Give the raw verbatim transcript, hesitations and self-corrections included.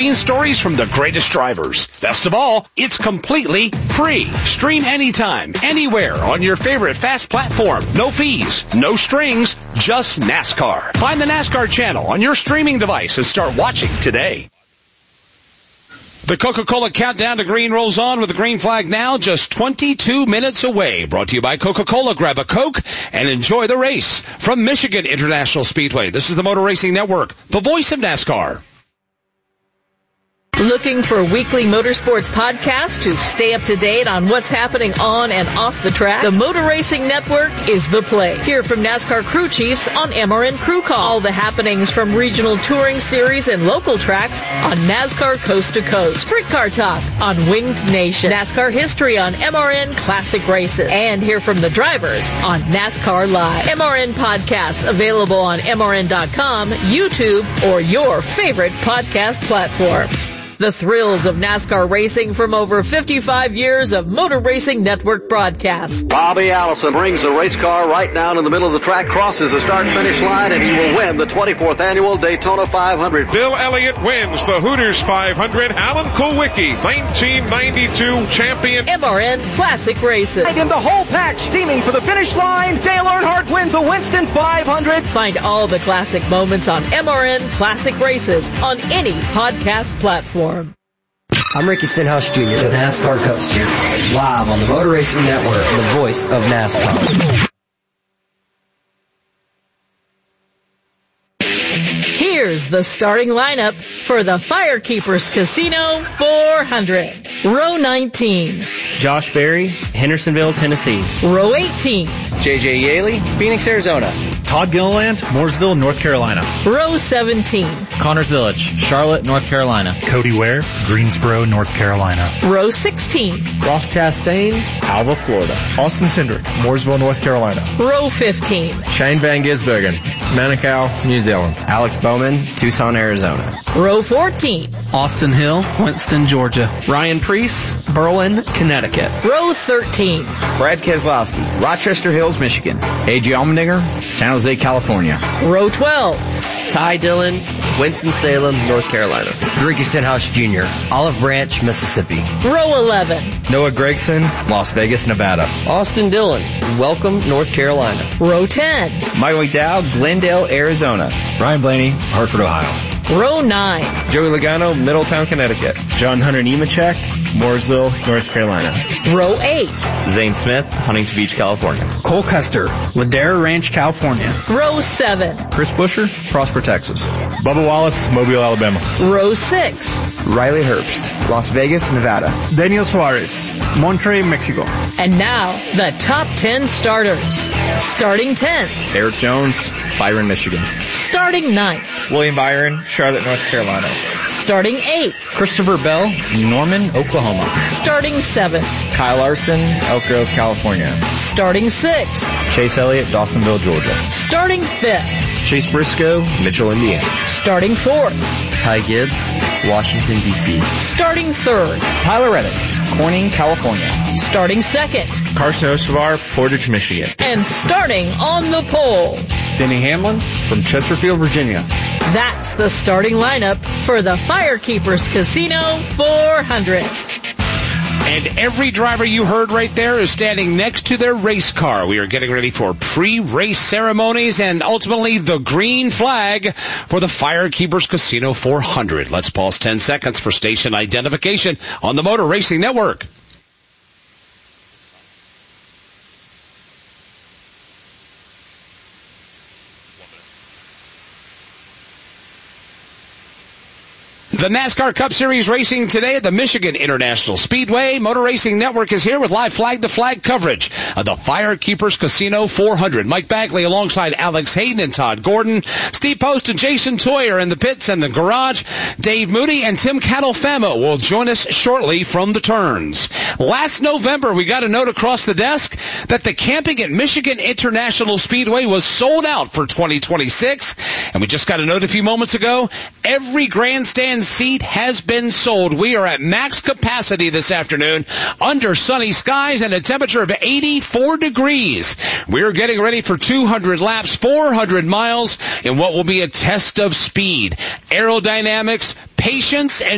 Stories from the greatest drivers. Best of all, it's completely free. Stream anytime, anywhere on your favorite fast platform. No fees, no strings, just NASCAR. Find the NASCAR channel on your streaming device and start watching today. The Coca-Cola Countdown to Green rolls on with the green flag now just twenty-two minutes away. Brought to you by Coca-Cola. Grab a Coke and enjoy the race. From Michigan International Speedway, this is the Motor Racing Network, the voice of NASCAR. Looking for weekly motorsports podcasts to stay up to date on what's happening on and off the track? The Motor Racing Network is the place. Hear from NASCAR crew chiefs on M R N Crew Call. All the happenings from regional touring series and local tracks on NASCAR Coast to Coast. Sprint Car Talk on Winged Nation. NASCAR history on M R N Classic Races. And hear from the drivers on NASCAR Live. M R N podcasts available on M R N dot com, YouTube, or your favorite podcast platform. The thrills of NASCAR racing from over fifty-five years of Motor Racing Network broadcasts. Bobby Allison brings the race car right down in the middle of the track, crosses the start-finish line, and he will win the twenty-fourth Annual Daytona five hundred. Bill Elliott wins the Hooters five hundred. Alan Kulwicki, nineteen ninety-two champion. M R N Classic Races. And in the whole pack, steaming for the finish line, Dale Earnhardt wins a Winston five hundred. Find all the classic moments on M R N Classic Races on any podcast platform. I'm Ricky Stenhouse Junior, the NASCAR Cup Series, live on the Motor Racing Network, the voice of NASCAR. Here's the starting lineup for the Firekeepers Casino four hundred. Row nineteen. Josh Berry, Hendersonville, Tennessee. Row eighteen. J J Yaley, Phoenix, Arizona. Todd Gilliland, Mooresville, North Carolina. Row seventeen. Connors Village, Charlotte, North Carolina. Cody Ware, Greensboro, North Carolina. Row sixteen. Ross Chastain, Alva, Florida. Austin Cindric, Mooresville, North Carolina. Row fifteen. Shane Van Gisbergen, Manukau, New Zealand. Alex Bowman, Tucson, Arizona. Row fourteen. Austin Hill, Winston, Georgia. Ryan Preece, Berlin, Connecticut. Row thirteen. Brad Keselowski, Rochester Hills, Michigan. A J Allmendinger, San Jose, California. Row twelve. Ty Dillon, Winston-Salem, North Carolina. Ricky Stenhouse Junior, Olive Branch, Mississippi. Row eleven. Noah Gregson, Las Vegas, Nevada. Austin Dillon, Welcome, North Carolina. Row ten. Michael McDowell, Glendale, Arizona. Ryan Blaney, Hartford, Ohio. Row nine. Joey Logano, Middletown, Connecticut. John Hunter Nemechek, Mooresville, North Carolina. Row eight. Zane Smith, Huntington Beach, California. Cole Custer, Ladera Ranch, California. Row seven. Chris Busher, Prosper, Texas. Bubba Wallace, Mobile, Alabama. Row six. Riley Herbst, Las Vegas, Nevada. Daniel Suarez, Monterrey, Mexico. And now, the top ten starters. Starting tenth. Eric Jones, Byron, Michigan. Starting ninth. William Byron, Charlotte, North Carolina. Starting eighth. Christopher Bell, Norman, Oklahoma. Starting seventh. Kyle Larson, Elk Grove, California. Starting sixth. Chase Elliott, Dawsonville, Georgia. Starting fifth. Chase Briscoe, Mitchell, Indiana. Starting fourth. Ty Gibbs, Washington, D C. Starting third. Tyler Reddick, Corning, California. Starting second. Carson Ostovar, Portage, Michigan. And starting on the pole. Denny Hamlin from Chesterfield, Virginia. That's the starting lineup for the Firekeepers Casino four hundred. And every driver you heard right there is standing next to their race car. We are getting ready for pre-race ceremonies and ultimately the green flag for the Firekeepers Casino four hundred. Let's pause ten seconds for station identification on the Motor Racing Network. The NASCAR Cup Series racing today at the Michigan International Speedway. Motor Racing Network is here with live flag-to-flag coverage of the Firekeepers Casino four hundred. Mike Bagley alongside Alex Hayden and Todd Gordon. Steve Post and Jason Toy are in the pits and the garage. Dave Moody and Tim Catalfamo will join us shortly from the turns. Last November, we got a note across the desk that the camping at Michigan International Speedway was sold out for twenty twenty-six. And we just got a note a few moments ago. Every grandstand seat has been sold. We are at max capacity this afternoon under sunny skies and a temperature of eighty-four degrees. We're getting ready for two hundred laps, four hundred miles in what will be a test of speed, aerodynamics, patience, and